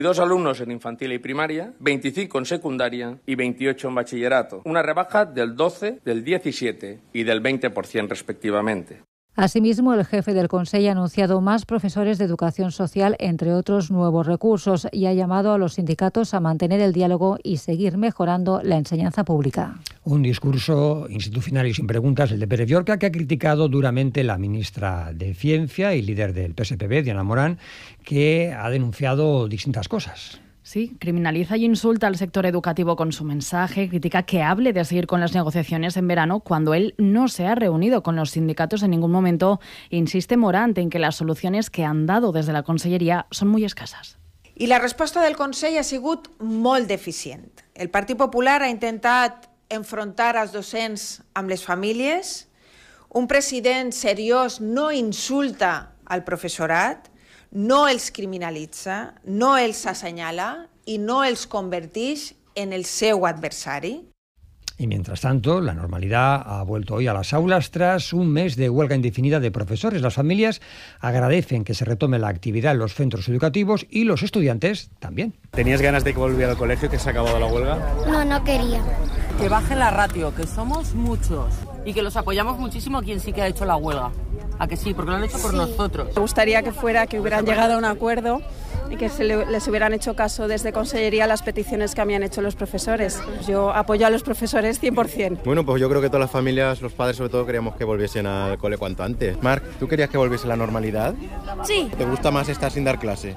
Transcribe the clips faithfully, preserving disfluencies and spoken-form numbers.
Dos alumnos en infantil y primaria, veinticinco en secundaria y veintiocho en bachillerato. Una rebaja del doce, del diecisiete y del veinte por ciento respectivamente. Asimismo, el jefe del Consell ha anunciado más profesores de educación social, entre otros nuevos recursos, y ha llamado a los sindicatos a mantener el diálogo y seguir mejorando la enseñanza pública. Un discurso institucional y sin preguntas, el de Pérez Llorca, que ha criticado duramente la ministra de Ciencia y líder del P S P B, Diana Morán, que ha denunciado distintas cosas. Sí, criminaliza y insulta al sector educativo con su mensaje, critica que hable de seguir con las negociaciones en verano cuando él no se ha reunido con los sindicatos en ningún momento. Insiste Morant en que las soluciones que han dado desde la Conselleria son muy escasas. I la resposta del Consell ha sigut molt deficient. El Partit Popular ha intentat enfrontar els docents amb les famílies. Un president seriós no insulta al professorat, no els criminalitza, no els assenyala i no els converteix en el seu adversari. Y mientras tanto, la normalidad ha vuelto hoy a las aulas tras un mes de huelga indefinida de profesores. Las familias agradecen que se retome la actividad en los centros educativos y los estudiantes también. ¿Tenías ganas de que volviera al colegio, que se ha acabado la huelga? No, no quería. Que baje la ratio, que somos muchos y que los apoyamos muchísimo a quien sí que ha hecho la huelga. ¿A que sí? Porque lo han hecho por sí. nosotros. Me gustaría que fuera, que hubieran llegado a un acuerdo y que se le, les hubieran hecho caso desde Consellería a las peticiones que habían hecho los profesores. Yo apoyo a los profesores cien por ciento. Bueno, pues yo creo que todas las familias, los padres sobre todo, queríamos que volviesen al cole cuanto antes. Marc, ¿tú querías que volviese a la normalidad? Sí. ¿Te gusta más estar sin dar clase?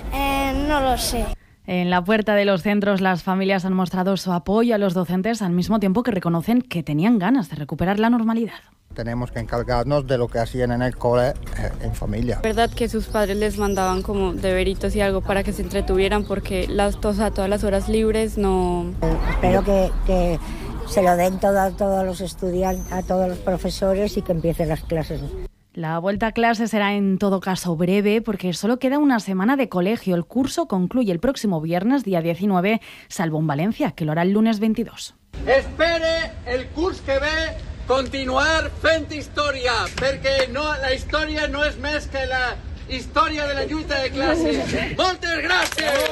Eh, no lo sé. En la puerta de los centros, las familias han mostrado su apoyo a los docentes al mismo tiempo que reconocen que tenían ganas de recuperar la normalidad. Tenemos que encargarnos de lo que hacían en el cole en familia. Verdad que sus padres les mandaban como deberitos y algo para que se entretuvieran porque las, o sea, todas las horas libres no... Eh, espero que, que se lo den todo a todos los estudiantes, a todos los profesores y que empiecen las clases. La vuelta a clase será en todo caso breve porque solo queda una semana de colegio. El curso concluye el próximo viernes, día diecinueve, salvo en Valencia, que lo hará el lunes veintidós. Espere el curs que ve continuar fent història, perquè no, la història no és més que la història de la lluita de classes. Moltes gràcies!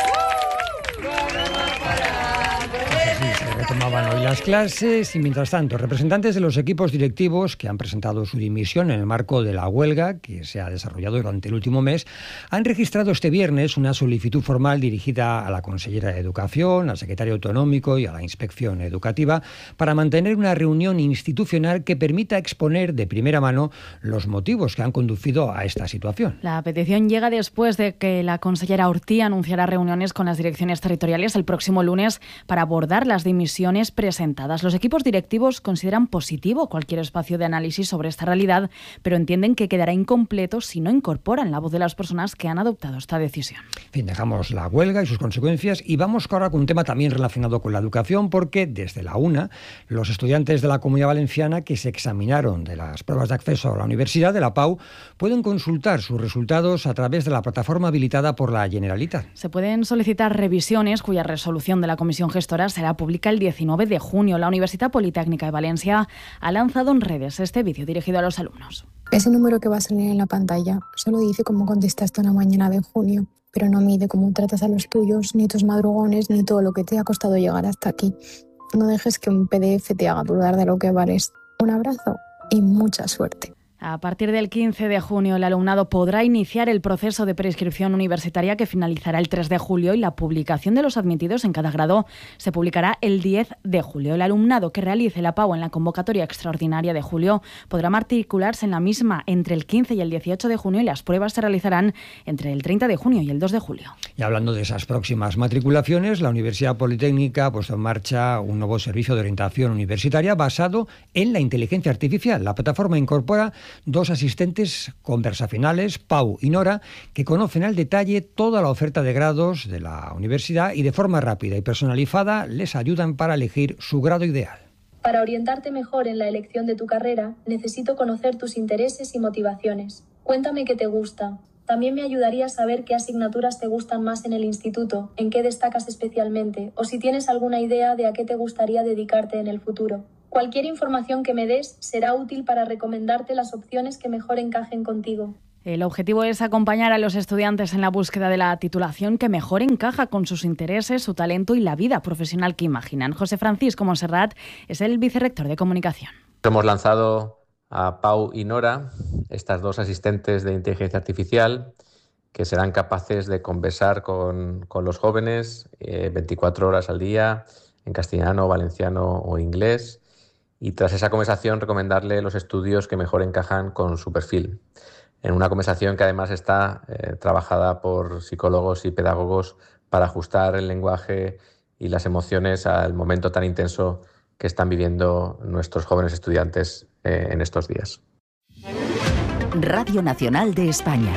Se retomaban hoy las clases y, mientras tanto, representantes de los equipos directivos que han presentado su dimisión en el marco de la huelga que se ha desarrollado durante el último mes han registrado este viernes una solicitud formal dirigida a la consellera de Educación, al secretario autonómico y a la Inspección Educativa para mantener una reunión institucional que permita exponer de primera mano los motivos que han conducido a esta situación. La petición llega después de que la consellera Ortí anunciara reuniones con las direcciones territoriales el próximo lunes para abordar las dimisiones presentadas. Los equipos directivos consideran positivo cualquier espacio de análisis sobre esta realidad, pero entienden que quedará incompleto si no incorporan la voz de las personas que han adoptado esta decisión. En fin, dejamos la huelga y sus consecuencias y vamos ahora con un tema también relacionado con la educación, porque desde la UNA, los estudiantes de la Comunidad Valenciana que se examinaron de las pruebas de acceso a la universidad de la Pau pueden consultar sus resultados a través de la plataforma habilitada por la Generalitat. Se pueden solicitar revisiones cuya resolución de la Comisión Gestora será pública el diecinueve de junio. La Universidad Politécnica de Valencia ha lanzado en redes este vídeo dirigido a los alumnos. Ese número que va a salir en la pantalla solo dice cómo contestaste una mañana de junio, pero no mide cómo tratas a los tuyos, ni tus madrugones, ni todo lo que te ha costado llegar hasta aquí. No dejes que un P D F te haga dudar de lo que vales. Un abrazo y mucha suerte. A partir del quince de junio, el alumnado podrá iniciar el proceso de preinscripción universitaria que finalizará el tres de julio y la publicación de los admitidos en cada grado se publicará el diez de julio. El alumnado que realice la PAU en la convocatoria extraordinaria de julio podrá matricularse en la misma entre el quince y el dieciocho de junio y las pruebas se realizarán entre el treinta de junio y el dos de julio. Y hablando de esas próximas matriculaciones, la Universidad Politécnica ha puesto en marcha un nuevo servicio de orientación universitaria basado en la inteligencia artificial. La plataforma incorpora dos asistentes conversacionales, Pau y Nora, que conocen al detalle toda la oferta de grados de la universidad y de forma rápida y personalizada les ayudan para elegir su grado ideal. Para orientarte mejor en la elección de tu carrera, necesito conocer tus intereses y motivaciones. Cuéntame qué te gusta. También me ayudaría a saber qué asignaturas te gustan más en el instituto, en qué destacas especialmente, o si tienes alguna idea de a qué te gustaría dedicarte en el futuro. Cualquier información que me des será útil para recomendarte las opciones que mejor encajen contigo. El objetivo es acompañar a los estudiantes en la búsqueda de la titulación que mejor encaja con sus intereses, su talento y la vida profesional que imaginan. José Francisco Monserrat es el vicerrector de comunicación. Hemos lanzado a Pau y Nora, estas dos asistentes de inteligencia artificial, que serán capaces de conversar con, con los jóvenes eh, veinticuatro horas al día, en castellano, valenciano o inglés, y tras esa conversación recomendarle los estudios que mejor encajan con su perfil. En una conversación que además está eh, trabajada por psicólogos y pedagogos para ajustar el lenguaje y las emociones al momento tan intenso que están viviendo nuestros jóvenes estudiantes eh, en estos días. Radio Nacional de España.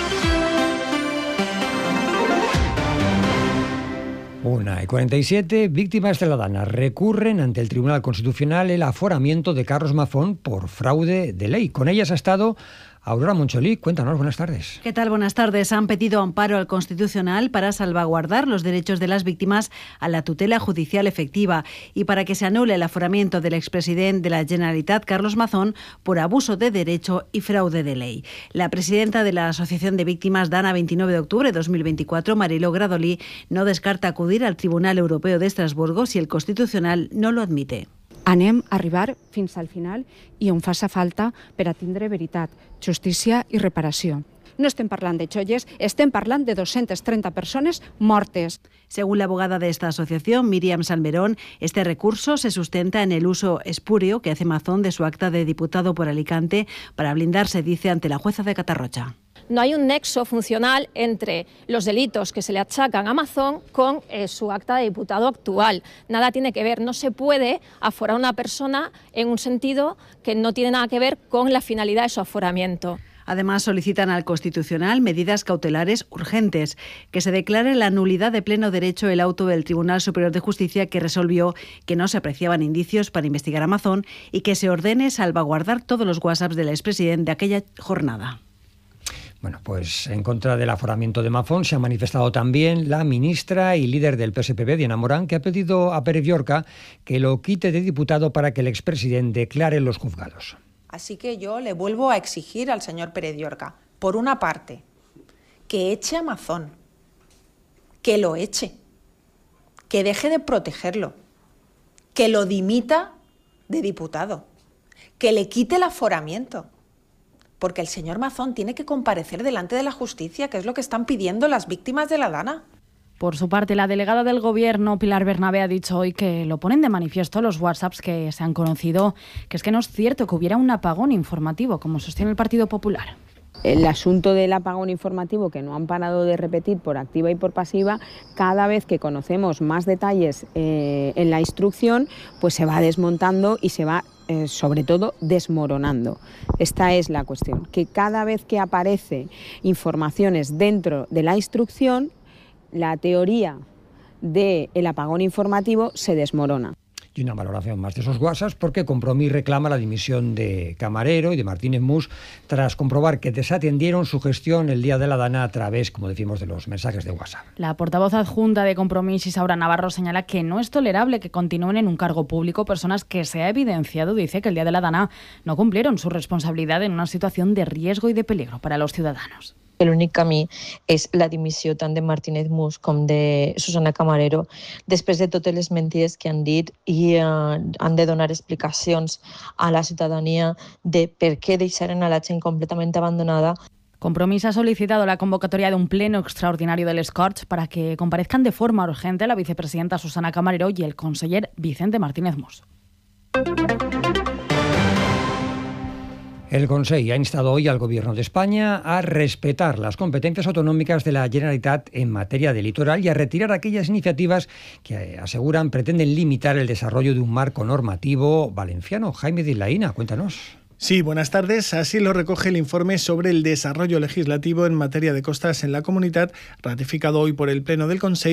Una y cuarenta y siete, víctimas de la Dana recurren ante el Tribunal Constitucional el aforamiento de Carlos Mazón por fraude de ley. Con ellas ha estado Aurora Moncholí. Cuéntanos, buenas tardes. ¿Qué tal? Buenas tardes. Han pedido amparo al Constitucional para salvaguardar los derechos de las víctimas a la tutela judicial efectiva y para que se anule el aforamiento del expresidente de la Generalitat, Carlos Mazón, por abuso de derecho y fraude de ley. La presidenta de la Asociación de Víctimas Dana veintinueve de octubre de dos mil veinticuatro, Mariló Gradolí, no descarta acudir al Tribunal Europeo de Estrasburgo si el Constitucional no lo admite. Anem a arribar fins al final i on faça falta per a tindre veritat, justícia i reparació. No estem parlant de xolles, estem parlant de doscientas treinta personas mortes. Según la abogada de esta asociación, Miriam Salmerón, este recurso se sustenta en el uso espurio que hace Mazón de su acta de diputado por Alicante para blindarse, dice, ante la jueza de Catarrocha. No hay un nexo funcional entre los delitos que se le achacan a Mazón con eh, su acta de diputado actual. Nada tiene que ver, no se puede aforar a una persona en un sentido que no tiene nada que ver con la finalidad de su aforamiento. Además, solicitan al Constitucional medidas cautelares urgentes, que se declare la nulidad de pleno derecho el auto del Tribunal Superior de Justicia que resolvió que no se apreciaban indicios para investigar a Mazón y que se ordene salvaguardar todos los WhatsApps del expresidente de aquella jornada. Bueno, pues en contra del aforamiento de Mazón se ha manifestado también la ministra y líder del P S P B, Diana Morán, que ha pedido a Pérez Llorca que lo quite de diputado para que el expresidente declare los juzgados. Así que yo le vuelvo a exigir al señor Pérez Llorca, por una parte, que eche a Mazón, que lo eche, que deje de protegerlo, que lo dimita de diputado, que le quite el aforamiento. Porque el señor Mazón tiene que comparecer delante de la justicia, que es lo que están pidiendo las víctimas de la Dana. Por su parte, la delegada del Gobierno, Pilar Bernabé, ha dicho hoy que lo ponen de manifiesto los WhatsApps que se han conocido, que es que no es cierto que hubiera un apagón informativo, como sostiene el Partido Popular. El asunto del apagón informativo que no han parado de repetir por activa y por pasiva, cada vez que conocemos más detalles eh, en la instrucción, pues se va desmontando y se va eh, sobre todo desmoronando. Esta es la cuestión, que cada vez que aparece informaciones dentro de la instrucción, la teoría del apagón informativo se desmorona. Y una valoración más de esos WhatsApps porque Compromís reclama la dimisión de Camarero y de Martínez Mus tras comprobar que desatendieron su gestión el día de la Dana a través, como decimos, de los mensajes de WhatsApp. La portavoz adjunta de Compromís, Isaura Navarro, señala que no es tolerable que continúen en un cargo público personas que se ha evidenciado, dice, que el día de la Dana no cumplieron su responsabilidad en una situación de riesgo y de peligro para los ciudadanos. L'únic camí és la dimissió tant de Martínez Mus com de Susana Camarero després de totes les mentides que han dit i eh, han de donar explicacions a la ciutadania de per què deixaren a la gent completament abandonada. Compromís ha solicitado la convocatoria de un pleno extraordinario del Escorch para que comparezcan de forma urgente la vicepresidenta Susana Camarero y el conseller Vicente Martínez Mus. El Consejo ha instado hoy al Gobierno de España a respetar las competencias autonómicas de la Generalitat en materia de litoral y a retirar aquellas iniciativas que aseguran pretenden limitar el desarrollo de un marco normativo valenciano. Jaime de Laína, cuéntanos. Sí, buenas tardes. Así lo recoge el informe sobre el desarrollo legislativo en materia de costas en la Comunitat, ratificado hoy por el Pleno del Consejo,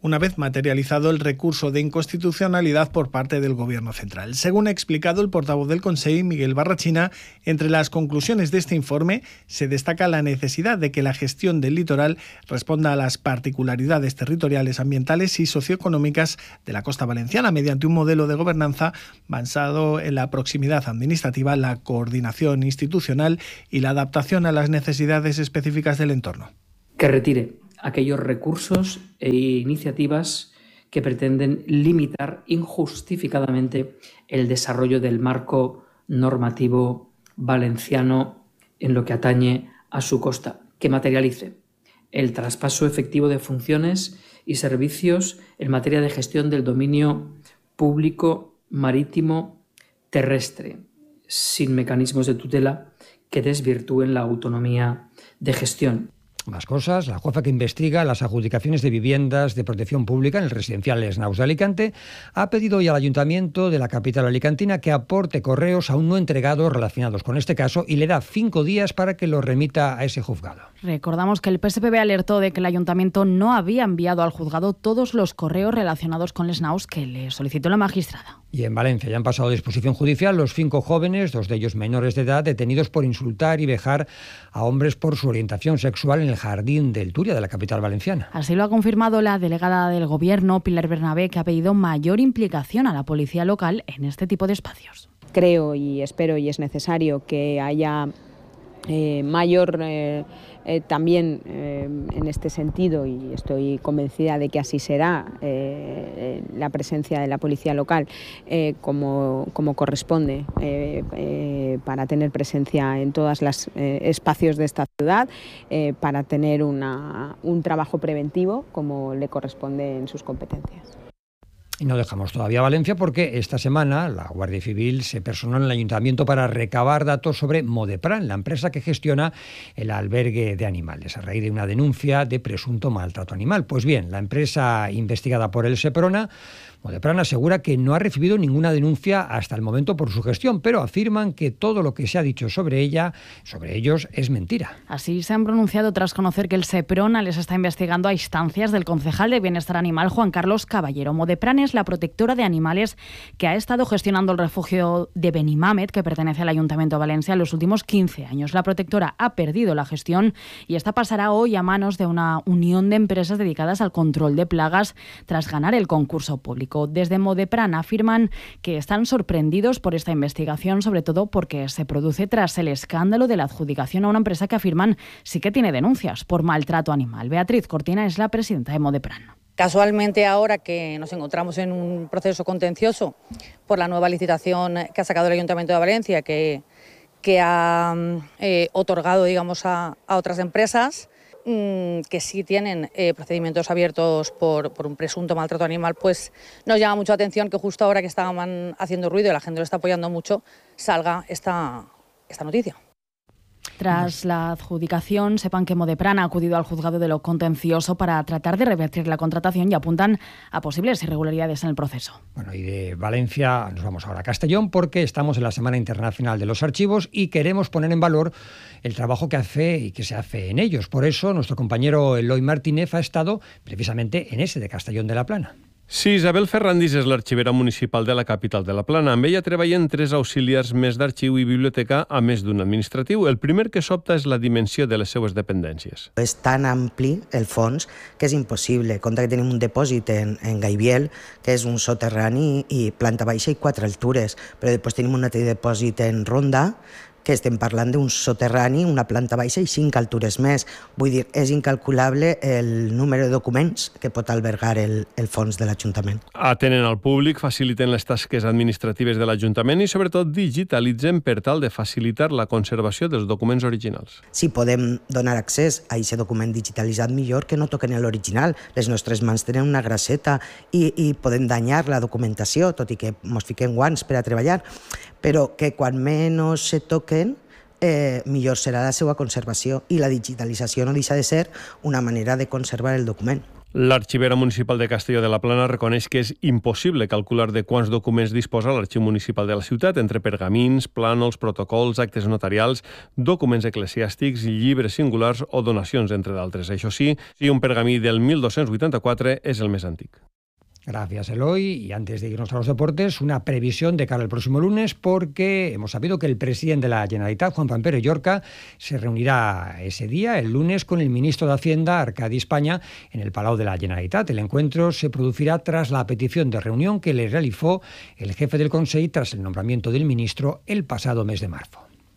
una vez materializado el recurso de inconstitucionalidad por parte del Gobierno central. Según ha explicado el portavoz del Consejo, Miguel Barrachina, entre las conclusiones de este informe se destaca la necesidad de que la gestión del litoral responda a las particularidades territoriales, ambientales y socioeconómicas de la costa valenciana mediante un modelo de gobernanza basado en la proximidad administrativa, la coordinación institucional y la adaptación a las necesidades específicas del entorno. Que retire aquellos recursos e iniciativas que pretenden limitar injustificadamente el desarrollo del marco normativo valenciano en lo que atañe a su costa. Que materialice el traspaso efectivo de funciones y servicios en materia de gestión del dominio público marítimo terrestre, sin mecanismos de tutela que desvirtúen la autonomía de gestión. Más cosas. La jueza que investiga las adjudicaciones de viviendas de protección pública en el residencial Esnaus de Alicante ha pedido hoy al Ayuntamiento de la capital alicantina que aporte correos aún no entregados relacionados con este caso y le da cinco días para que los remita a ese juzgado. Recordamos que el P S P B alertó de que el Ayuntamiento no había enviado al juzgado todos los correos relacionados con el Esnaus que le solicitó la magistrada. Y en Valencia ya han pasado a disposición judicial los cinco jóvenes, dos de ellos menores de edad, detenidos por insultar y vejar a hombres por su orientación sexual en el Jardín del Turia de la capital valenciana. Así lo ha confirmado la delegada del Gobierno, Pilar Bernabé, que ha pedido mayor implicación a la policía local en este tipo de espacios. Creo y espero y es necesario que haya eh, mayor eh, eh, también eh, en este sentido, y estoy convencida de que así será, eh, la presencia de la policía local eh, como, como corresponde eh, eh, para tener presencia en todos los eh, espacios de esta ciudad, eh, para tener una, un trabajo preventivo como le corresponde en sus competencias. Y no dejamos todavía Valencia porque esta semana la Guardia Civil se personó en el Ayuntamiento para recabar datos sobre Modepran, la empresa que gestiona el albergue de animales, a raíz de una denuncia de presunto maltrato animal. Pues bien, la empresa investigada por el Seprona, Modepran, asegura que no ha recibido ninguna denuncia hasta el momento por su gestión, pero afirman que todo lo que se ha dicho sobre ella, sobre ellos, es mentira. Así se han pronunciado tras conocer que el Seprona les está investigando a instancias del concejal de Bienestar Animal, Juan Carlos Caballero. Modepran es la protectora de animales que ha estado gestionando el refugio de Benimamet, que pertenece al Ayuntamiento de Valencia, en los últimos quince años. La protectora ha perdido la gestión y esta pasará hoy a manos de una unión de empresas dedicadas al control de plagas tras ganar el concurso público. Desde Modepran afirman que están sorprendidos por esta investigación, sobre todo porque se produce tras el escándalo de la adjudicación a una empresa que afirman sí que tiene denuncias por maltrato animal. Beatriz Cortina es la presidenta de Modepran. Casualmente, ahora que nos encontramos en un proceso contencioso por la nueva licitación que ha sacado el Ayuntamiento de Valencia, que, que ha eh, otorgado, digamos, a, a otras empresas que sí tienen eh, procedimientos abiertos por, por un presunto maltrato animal, pues nos llama mucho la atención que justo ahora que estaban haciendo ruido y la gente lo está apoyando mucho, salga esta, esta noticia. Tras la adjudicación, sepan que Modepran ha acudido al juzgado de lo contencioso para tratar de revertir la contratación y apuntan a posibles irregularidades en el proceso. Bueno, y de Valencia nos vamos ahora a Castellón porque estamos en la Semana Internacional de los Archivos y queremos poner en valor el trabajo que hace y que se hace en ellos. Por eso, nuestro compañero Eloi Martínez ha estado precisamente en ese de Castellón de la Plana. Sí, Isabel Ferrandis és l'arxivera municipal de la capital de la Plana. Amb ella treballen tres auxiliars més d'arxiu i biblioteca, a més d'un administratiu. El primer que s'opta és la dimensió de les seues dependències. És tan ampli el fons que és impossible. Compte que tenim un depòsit en, en Gaibiel, que és un soterrani i planta baixa i quatre altures, però després tenim un altre depòsit en Ronda, que estem parlant d'un soterrani, una planta baixa i cinc altures més. Vull dir, és incalculable el número de documents que pot albergar el, el fons de l'Ajuntament. Atenen al públic, faciliten les tasques administratives de l'Ajuntament i sobretot digitalitzen per tal de facilitar la conservació dels documents originals. Si podem donar accés a aquest document digitalitzat, millor que no toquen l'original. Les nostres mans tenen una grasseta i, i podem danyar la documentació, tot i que ens fiquem guants per a treballar, però que quan menys se toquen, eh, millor serà la seva conservació i la digitalització no deixa de ser una manera de conservar el document. L'arxivera municipal de Castelló de la Plana reconeix que és impossible calcular de quants documents disposa l'arxiu municipal de la ciutat, entre pergamins, plànols, protocols, actes notarials, documents eclesiàstics, llibres singulars o donacions, entre d'altres. Això sí, si un pergamí del mil dos-cents vuitanta-quatre és el més antic. Gracias, Eloy. Y antes de irnos a los deportes, una previsión de cara al próximo lunes, porque hemos sabido que el presidente de la Generalitat, Juan Pampero Llorca, se reunirá ese día, el lunes, con el ministro de Hacienda, Arcadi España, en el Palau de la Generalitat. El encuentro se producirá tras la petición de reunión que le realizó el jefe del Consejo tras el nombramiento del ministro el pasado mes de marzo.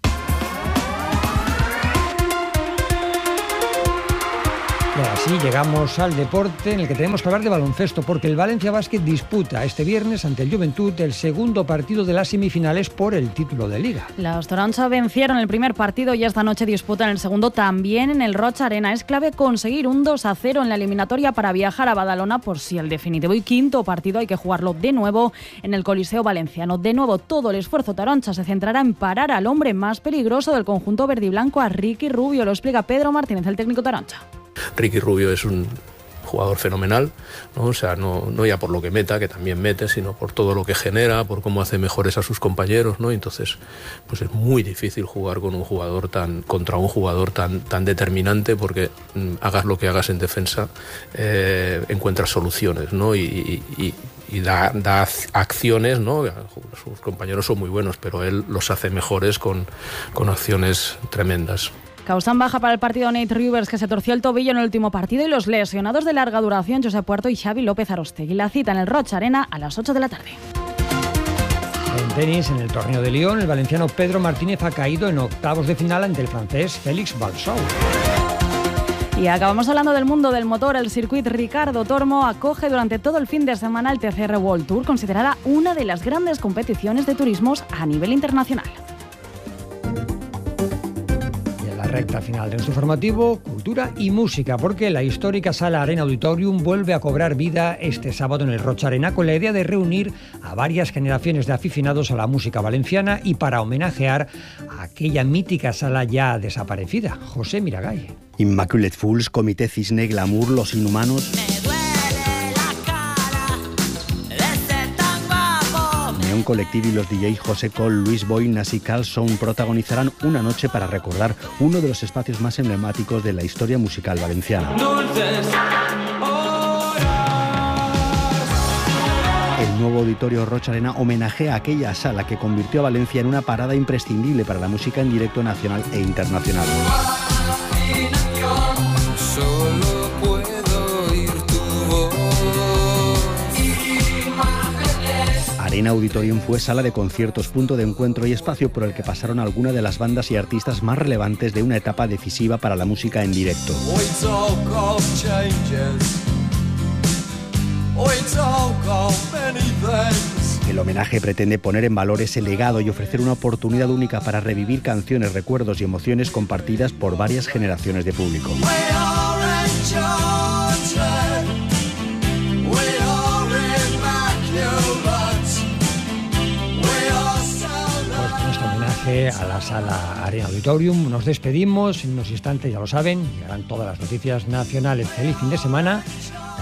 Y ahora sí, llegamos al deporte en el que tenemos que hablar de baloncesto, porque el Valencia Basket disputa este viernes ante el Joventut el segundo partido de las semifinales por el título de Liga. Los Toronto vencieron el primer partido y esta noche disputan el segundo también en el Roig Arena. Es clave conseguir un dos a cero en la eliminatoria para viajar a Badalona por si el definitivo y quinto partido hay que jugarlo de nuevo en el Coliseo Valenciano. De nuevo, todo el esfuerzo taroncha se centrará en parar al hombre más peligroso del conjunto verde y blanco, a Ricky Rubio. Lo explica Pedro Martínez, el técnico taroncha. Ricky Rubio es un jugador fenomenal, ¿no? O sea, no, no ya por lo que meta, que también mete, sino por todo lo que genera, por cómo hace mejores a sus compañeros, ¿no? Entonces, pues es muy difícil jugar con un jugador tan, contra un jugador tan, tan determinante, porque mm, hagas lo que hagas en defensa, eh, encuentras soluciones, ¿no? Y, y, y da, da acciones, ¿no? Sus compañeros son muy buenos, pero él los hace mejores con, con acciones tremendas. Causan baja para el partido Nate Rivers, que se torció el tobillo en el último partido, y los lesionados de larga duración, Josep Puerto y Xavi López Arostegui. La cita en el Roig Arena a las ocho de la tarde. En tenis, en el torneo de Lyon, el valenciano Pedro Martínez ha caído en octavos de final ante el francés Félix Balsou. Y acabamos hablando del mundo del motor. El circuit Ricardo Tormo acoge durante todo el fin de semana el T C R World Tour, considerada una de las grandes competiciones de turismos a nivel internacional. Recta final de nuestro informativo, cultura y música, porque la histórica Sala Arena Auditorium vuelve a cobrar vida este sábado en el Roig Arena con la idea de reunir a varias generaciones de aficionados a la música valenciana y para homenajear a aquella mítica sala ya desaparecida. José Miragay. Immaculate Fools, Comité Cisne, Glamour, Los Inhumanos. Neon Collective y los D J José Col, Luis Boy, Nasi Carlson protagonizarán una noche para recordar uno de los espacios más emblemáticos de la historia musical valenciana. El nuevo auditorio Roig Arena homenajea a aquella sala que convirtió a Valencia en una parada imprescindible para la música en directo nacional e internacional. Arena Auditorium fue sala de conciertos, punto de encuentro y espacio por el que pasaron algunas de las bandas y artistas más relevantes de una etapa decisiva para la música en directo. El homenaje pretende poner en valor ese legado y ofrecer una oportunidad única para revivir canciones, recuerdos y emociones compartidas por varias generaciones de público. A la Sala Arena Auditorium. Nos despedimos en unos instantes, ya lo saben, llegarán todas las noticias nacionales. Feliz fin de semana